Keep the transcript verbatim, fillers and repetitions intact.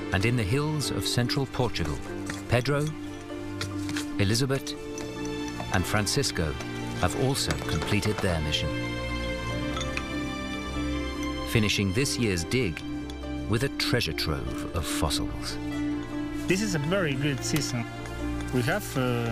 And in the hills of central Portugal, Pedro, Elizabeth, and Francisco have also completed their mission, finishing this year's dig with a treasure trove of fossils. This is a very good season. We have uh,